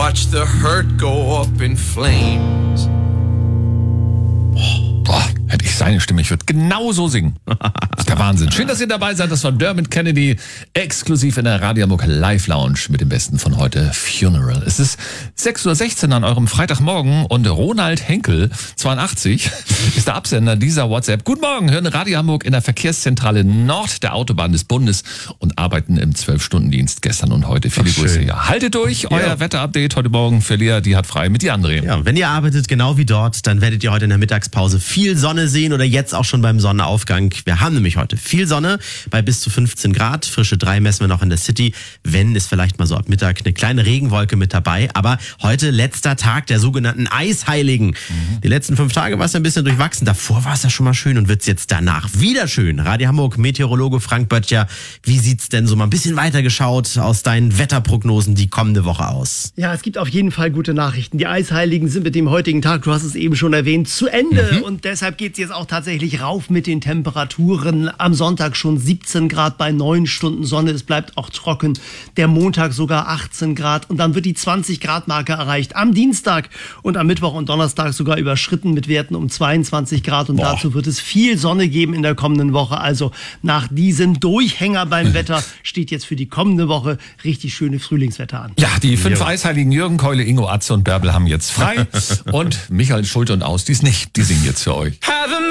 watch the hurt go up in flames. Boah, hätte ich seine Stimme, ich würde genauso singen. Das ist der Wahnsinn. Schön, dass ihr dabei seid. Das war Dermot Kennedy, exklusiv in der Radio Hamburg Live Lounge mit dem Besten von heute, Funeral. Es ist 6.16 Uhr an eurem Freitagmorgen und Ronald Henkel, 82, ist der Absender dieser WhatsApp. Guten Morgen, hören Radio Hamburg in der Verkehrszentrale Nord der Autobahn des Bundes und arbeiten im 12-Stunden-Dienst gestern und heute. Viele Grüße. Ja, haltet durch, euer Wetterupdate heute Morgen für Lea, die hat frei mit dir, André. Ja, wenn ihr arbeitet genau wie dort, dann werdet ihr heute in der Mittagspause viel Sonne sehen oder jetzt auch schon beim Sonnenaufgang. Wir haben nämlich heute viel Sonne bei bis zu 15 Grad. Frische 3 messen wir noch in der City. Wenn, ist vielleicht mal so ab Mittag eine kleine Regenwolke mit dabei. Aber heute letzter Tag der sogenannten Eisheiligen. Die letzten 5 Tage war es ein bisschen durchwachsen. Davor war es ja schon mal schön und wird es jetzt danach wieder schön. Radio Hamburg, Meteorologe Frank Böttcher. Wie sieht's denn so mal ein bisschen weiter geschaut aus deinen Wetterprognosen die kommende Woche aus? Ja, es gibt auf jeden Fall gute Nachrichten. Die Eisheiligen sind mit dem heutigen Tag, du hast es eben schon erwähnt, zu Ende. Und deshalb geht es jetzt auch tatsächlich rauf mit den Temperaturen. Am Sonntag schon 17 Grad bei 9 Stunden Sonne. Es bleibt auch trocken. Der Montag sogar 18 Grad. Und dann wird die 20-Grad-Marke erreicht. Am Dienstag und am Mittwoch und Donnerstag sogar überschritten mit Werten um 22 Grad. Und dazu wird es viel Sonne geben in der kommenden Woche. Also nach diesem Durchhänger beim Wetter steht jetzt für die kommende Woche richtig schöne Frühlingswetter an. Ja, die 5 Eisheiligen Jürgen, Keule, Ingo, Atze und Bärbel haben jetzt frei. Und Michael, Schulte und Aus, die nicht. Die singen jetzt für euch. Have a